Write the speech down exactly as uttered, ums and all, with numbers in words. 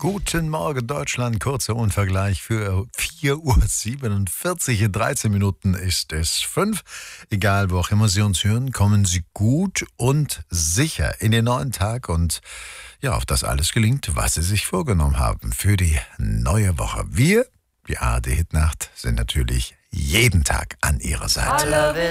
Guten Morgen Deutschland, kurzer Unvergleich für vier Uhr siebenundvierzig. In dreizehn Minuten ist es fünf. Egal, wo auch immer Sie uns hören, kommen Sie gut und sicher in den neuen Tag und ja, auf das alles gelingt, was Sie sich vorgenommen haben für die neue Woche. Wir, die A R D Hitnacht, sind natürlich jeden Tag an Ihrer Seite.